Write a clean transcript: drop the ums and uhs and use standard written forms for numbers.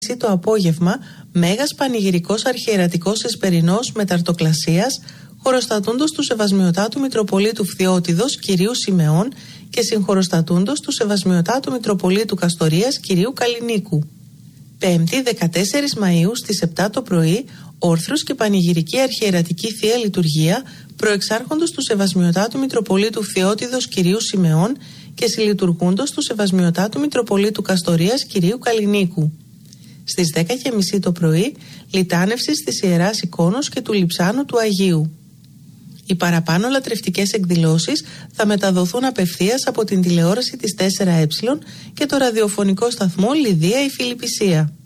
το απόγευμα μέγας πανηγυρικός αρχιερατικός εσπερινός μεταρτοκλασίας, χωροστατούντος του Σεβασμιωτάτου Μητροπολίτου Φθιώτιδος κυρίου Σιμεών και συγχωροστατούντος του Σεβασμιωτάτου Μητροπολίτου Καστορίας κυρίου Καλλινίκου. Πέμπτη 14 Μαΐου στις 7 το πρωί, όρθρος και πανηγυρική αρχιερατική Θεία Λειτουργία προεξάρχοντος του Σεβασμιωτάτου Μητροπολίτου Φθιώτιδος κυρίου Σιμεών και συλλειτουργούντος του Σεβασμιωτάτου Μητροπολίτου Καστορίας κυρίου Καλλινίκου. Στις 10:30 το πρωί, λιτάνευση της Ιεράς Εικόνος και του Λειψάνου του Αγίου. Οι παραπάνω λατρευτικές εκδηλώσεις θα μεταδοθούν απευθείας από την τηλεόραση της 4Ε και το ραδιοφωνικό σταθμό Λιδία η Φιλιππισία.